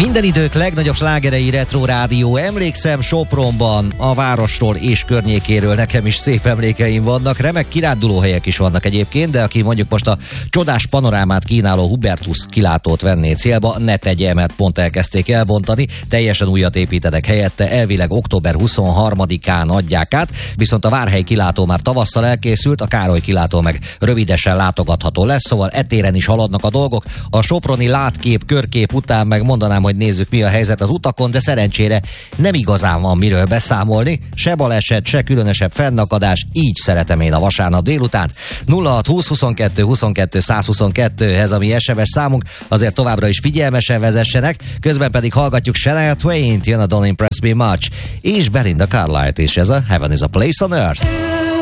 Minden idők legnagyobb slágerei Retro Rádió. Emlékszem, Sopronban, a városról és környékéről nekem is szép emlékeim vannak. Remek kirándulóhelyek is vannak egyébként, de aki mondjuk most a csodás panorámát kínáló Hubertus kilátót venné célba, ne tegye, mert pont elkezdték elbontani, teljesen újat építenek helyette, elvileg október 23-án adják át, viszont a Várhely kilátó már tavasszal elkészült, a Károly kilátó meg rövidesen látogatható lesz, szóval etéren is haladnak a dolgok. A soproni látkép, körkép után meg mondanám, hogy nézzük, mi a helyzet az utakon, de szerencsére nem igazán van miről beszámolni, se baleset, se különösebb fennakadás, így szeretem én a vasárnap délután. 0620 22 22 122, ez a mi SMS számunk, azért továbbra is figyelmesen vezessenek, közben pedig hallgatjuk Shania Twain-t, jön a Don't Impress Me Much, és Belinda Carlisle-t is, ez a Heaven is a Place on Earth.